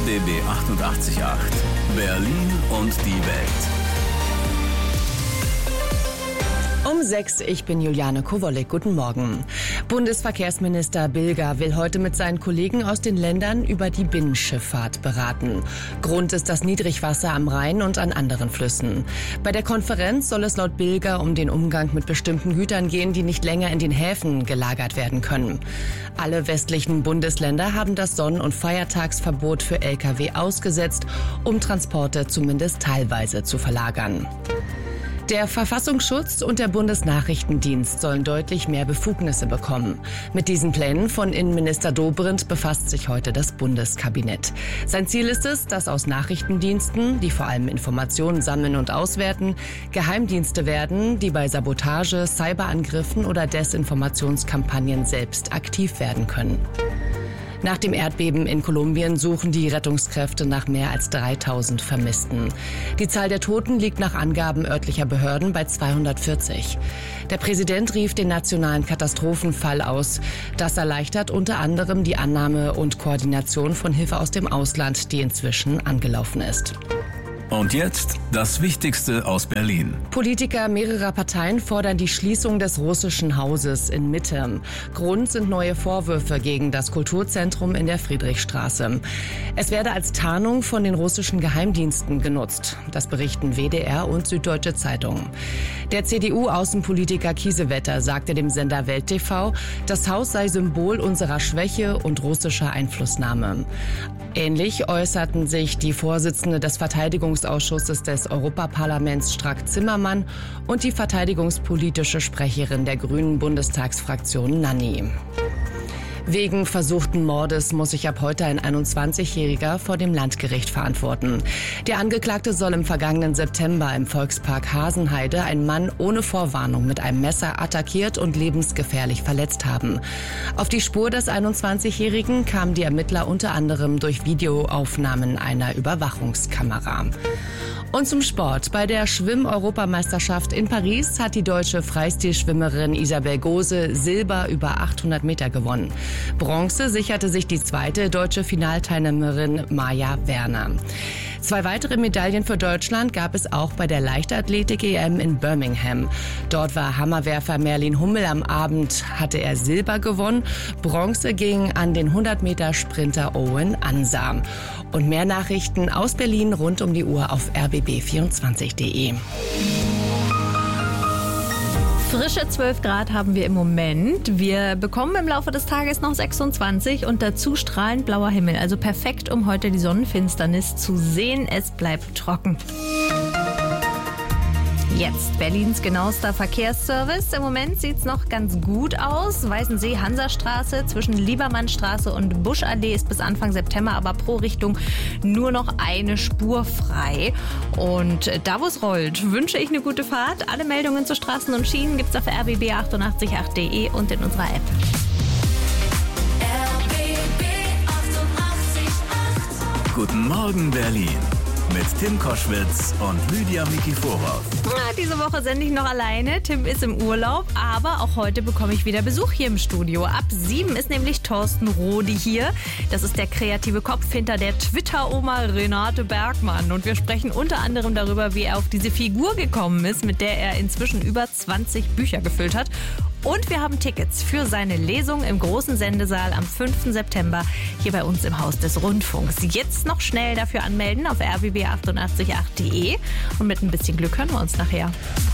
RBB 88.8 Berlin und die Welt. Um 6, ich bin Juliane Kowolek. Guten Morgen. Bundesverkehrsminister Bilger will heute mit seinen Kollegen aus den Ländern über die Binnenschifffahrt beraten. Grund ist das Niedrigwasser am Rhein und an anderen Flüssen. Bei der Konferenz soll es laut Bilger um den Umgang mit bestimmten Gütern gehen, die nicht länger in den Häfen gelagert werden können. Alle westlichen Bundesländer haben das Sonn- und Feiertagsverbot für Lkw ausgesetzt, um Transporte zumindest teilweise zu verlagern. Der Verfassungsschutz und der Bundesnachrichtendienst sollen deutlich mehr Befugnisse bekommen. Mit diesen Plänen von Innenminister Dobrindt befasst sich heute das Bundeskabinett. Sein Ziel ist es, dass aus Nachrichtendiensten, die vor allem Informationen sammeln und auswerten, Geheimdienste werden, die bei Sabotage, Cyberangriffen oder Desinformationskampagnen selbst aktiv werden können. Nach dem Erdbeben in Kolumbien suchen die Rettungskräfte nach mehr als 3000 Vermissten. Die Zahl der Toten liegt nach Angaben örtlicher Behörden bei 240. Der Präsident rief den nationalen Katastrophenfall aus. Das erleichtert unter anderem die Annahme und Koordination von Hilfe aus dem Ausland, die inzwischen angelaufen ist. Und jetzt das Wichtigste aus Berlin. Politiker mehrerer Parteien fordern die Schließung des Russischen Hauses in Mitte. Grund sind neue Vorwürfe gegen das Kulturzentrum in der Friedrichstraße. Es werde als Tarnung von den russischen Geheimdiensten genutzt. Das berichten WDR und Süddeutsche Zeitung. Der CDU-Außenpolitiker Kiesewetter sagte dem Sender Welt TV, das Haus sei Symbol unserer Schwäche und russischer Einflussnahme. Ähnlich äußerten sich die Vorsitzende des Verteidigungsausschusses des Europaparlaments Strack-Zimmermann und die verteidigungspolitische Sprecherin der Grünen Bundestagsfraktion Nanni. Wegen versuchten Mordes muss sich ab heute ein 21-Jähriger vor dem Landgericht verantworten. Der Angeklagte soll im vergangenen September im Volkspark Hasenheide einen Mann ohne Vorwarnung mit einem Messer attackiert und lebensgefährlich verletzt haben. Auf die Spur des 21-Jährigen kamen die Ermittler unter anderem durch Videoaufnahmen einer Überwachungskamera. Und zum Sport. Bei der Schwimm-Europameisterschaft in Paris hat die deutsche Freistilschwimmerin Isabel Gose Silber über 800 Meter gewonnen. Bronze sicherte sich die zweite deutsche Finalteilnehmerin Maja Werner. 2 weitere Medaillen für Deutschland gab es auch bei der Leichtathletik-EM in Birmingham. Dort war Hammerwerfer Merlin Hummel. Am Abend hatte er Silber gewonnen. Bronze ging an den 100-Meter-Sprinter Owen Ansah. Und mehr Nachrichten aus Berlin rund um die Uhr auf rbb24.de. Frische 12 Grad haben wir im Moment. Wir bekommen im Laufe des Tages noch 26 und dazu strahlend blauer Himmel. Also perfekt, um heute die Sonnenfinsternis zu sehen. Es bleibt trocken. Jetzt Berlins genauester Verkehrsservice. Im Moment sieht es noch ganz gut aus. Weißensee-Hansastraße zwischen Liebermannstraße und Buschallee ist bis Anfang September aber pro Richtung nur noch eine Spur frei. Und da, wo es rollt, wünsche ich eine gute Fahrt. Alle Meldungen zu Straßen und Schienen gibt es auf rbb888.de und in unserer App. RBB 88.8 Guten Morgen Berlin. Mit Tim Koschwitz und Lydia Mikiforov. Diese Woche sende ich noch alleine. Tim ist im Urlaub, aber auch heute bekomme ich wieder Besuch hier im Studio. Ab 7 ist nämlich Thorsten Rodi hier. Das ist der kreative Kopf hinter der Twitter-Oma Renate Bergmann. Und wir sprechen unter anderem darüber, wie er auf diese Figur gekommen ist, mit der er inzwischen über 20 Bücher gefüllt hat. Und wir haben Tickets für seine Lesung im großen Sendesaal am 5. September hier bei uns im Haus des Rundfunks. Jetzt noch schnell dafür anmelden auf rbb888.de und mit ein bisschen Glück hören wir uns nachher.